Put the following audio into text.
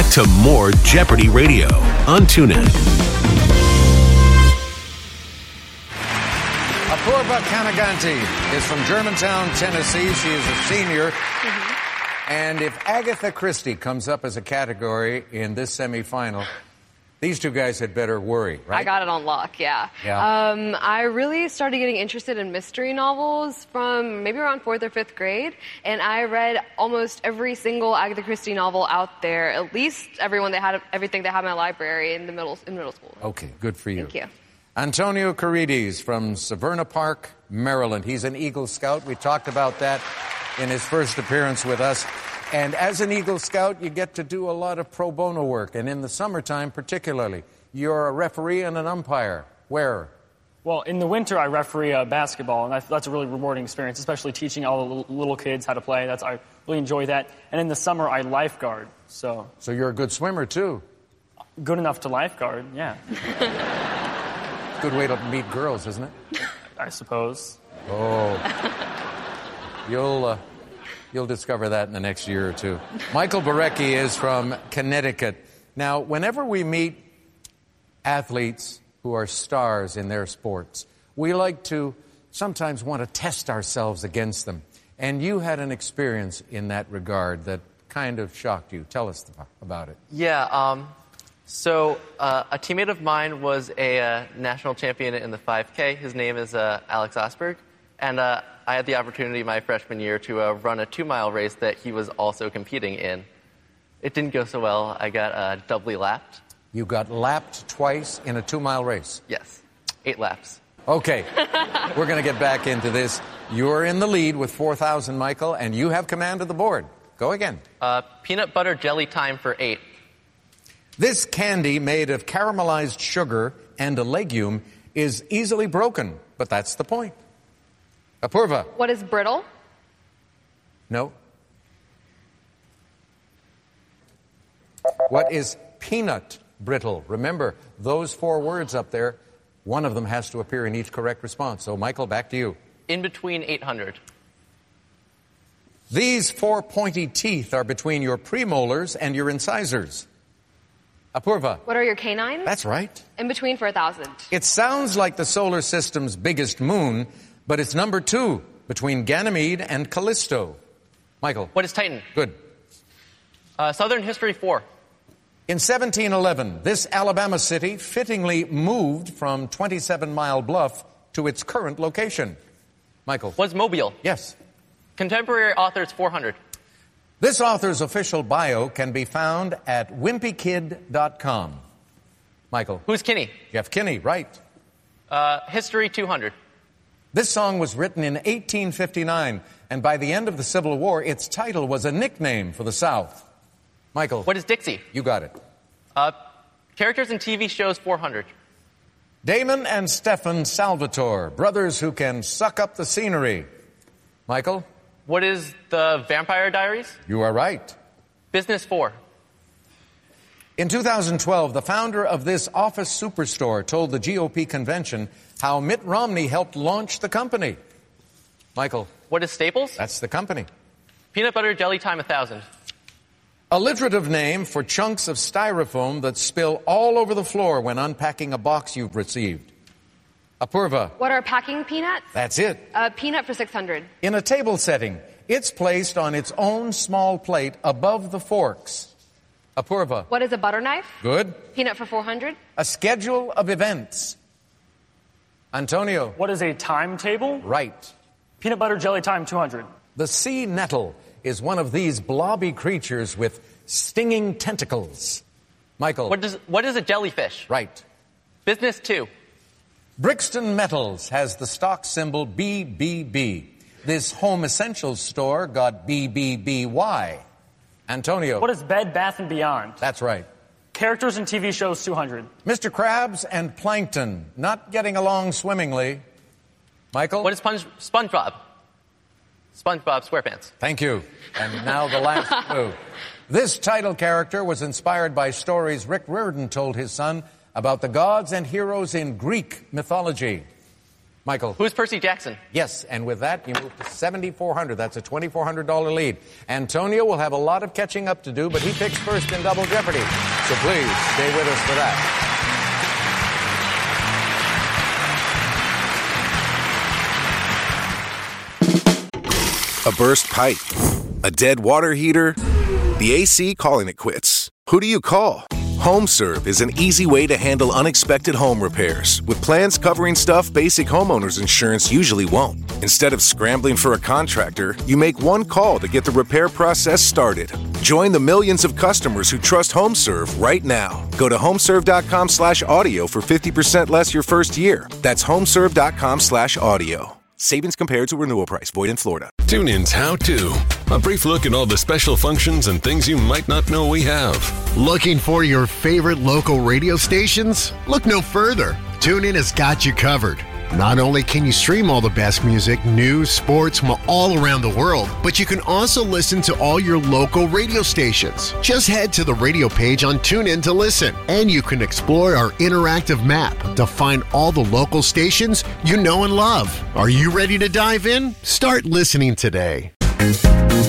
to more Jeopardy Radio on TuneIn. Apurva Kanaganti is from Germantown, Tennessee. She is a senior. And if Agatha Christie comes up as a category in this semifinal, these two guys had better worry, right? I got it on lock, yeah. I really started getting interested in mystery novels from maybe around 4th or 5th grade, and I read almost every single Agatha Christie novel out there, at least everything they had in my library in middle school. Okay, good for you. Thank you. Antonio Carides from Severna Park, Maryland. He's an Eagle Scout. We talked about that in his first appearance with us. And as an Eagle Scout, you get to do a lot of pro bono work. And in the summertime particularly, you're a referee and an umpire. Where? Well, in the winter, I referee basketball, and that's a really rewarding experience, especially teaching all the little kids how to play. I really enjoy that. And in the summer, I lifeguard. So you're a good swimmer, too? Good enough to lifeguard, yeah. Good way to meet girls, isn't it? I suppose. Oh. You'll discover that in the next year or two. Michael Barecki is from Connecticut. Now, whenever we meet athletes who are stars in their sports, we like to sometimes want to test ourselves against them. And you had an experience in that regard that kind of shocked you. Tell us about it. Yeah, so a teammate of mine was a national champion in the 5K. His name is Alex Osberg. And I had the opportunity my freshman year to run a 2-mile race that he was also competing in. It didn't go so well. I got doubly lapped. You got lapped twice in a 2-mile race? Yes, 8 laps. Okay, we're going to get back into this. You're in the lead with 4,000, Michael, and you have command of the board. Go again. Peanut butter jelly time for 8. This candy made of caramelized sugar and a legume is easily broken, but that's the point. Apurva. What is brittle? No. What is peanut brittle? Remember, those 4 words up there, one of them has to appear in each correct response. So, Michael, back to you. In between 800. These 4 pointy teeth are between your premolars and your incisors. Apurva. What are your canines? That's right. In between for 1,000. It sounds like the solar system's biggest moon, but it's number 2 between Ganymede and Callisto. Michael. What is Titan? Good. Southern History 4. In 1711, this Alabama city fittingly moved from 27 Mile Bluff to its current location. Michael. Was Mobile? Yes. Contemporary authors 400. This author's official bio can be found at wimpykid.com. Michael. Who's Kinney? Jeff Kinney, right. History 200. This song was written in 1859, and by the end of the Civil War, its title was a nickname for the South. Michael. What is Dixie? You got it. Characters in TV shows 400. Damon and Stefan Salvatore, brothers who can suck up the scenery. Michael. What is the Vampire Diaries? You are right. Business 4. In 2012, the founder of this office superstore told the GOP convention how Mitt Romney helped launch the company. Michael. What is Staples? That's the company. Peanut butter jelly time 1,000. Alliterative name for chunks of styrofoam that spill all over the floor when unpacking a box you've received. Apurva. What are packing peanuts? That's it. Peanut for 600. In a table setting, it's placed on its own small plate above the forks. Apurva. What is a butter knife? Good. Peanut for 400. A schedule of events. Antonio. What is a timetable? Right. Peanut butter jelly time 200. The sea nettle is one of these blobby creatures with stinging tentacles. Michael. What is a jellyfish? Right. Business 2. Brixton Metals has the stock symbol BBB. This home essentials store got BBBY. Antonio. What is Bed Bath & Beyond? That's right. Characters in TV shows 200. Mr. Krabs and Plankton not getting along swimmingly. Michael. What is SpongeBob? SpongeBob SquarePants. Thank you. And now the last clue. This title character was inspired by stories Rick Riordan told his son about the gods and heroes in Greek mythology. Michael. Who's Percy Jackson? Yes, and with that, you move to $7,400. That's a $2,400 lead. Antonio will have a lot of catching up to do, but he picks first in Double Jeopardy. So please, stay with us for that. A burst pipe, a dead water heater, the AC calling it quits. Who do you call? HomeServe is an easy way to handle unexpected home repairs with plans covering stuff basic homeowners insurance usually won't. Instead of scrambling for a contractor, you make one call to get the repair process started. Join the millions of customers who trust HomeServe right now. Go to homeserve.com/audio for 50% less your first year. That's homeserve.com/audio. Savings compared to renewal price. Void in Florida. TuneIn's How To. A brief look at all the special functions and things you might not know we have. Looking for your favorite local radio stations? Look no further. TuneIn has got you covered. Not only can you stream all the best music, news, sports from all around the world, but you can also listen to all your local radio stations. Just head to the radio page on TuneIn to listen, and you can explore our interactive map to find all the local stations you know and love. Are you ready to dive in? Start listening today.